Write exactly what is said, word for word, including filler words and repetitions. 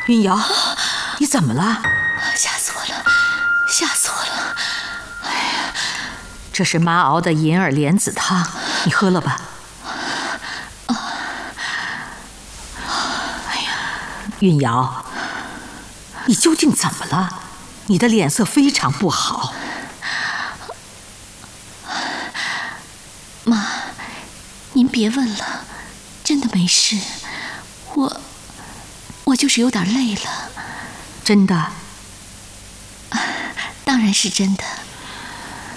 云瑶，你怎么了？ 吓死我了，吓死我了！哎呀， 这是妈熬的银耳莲子汤，你喝了吧。哎呀，云瑶，你究竟怎么了？你的脸色非常不好。 妈，您别问了，真的没事。我，我就是有点累了。 真的？ 当然是真的。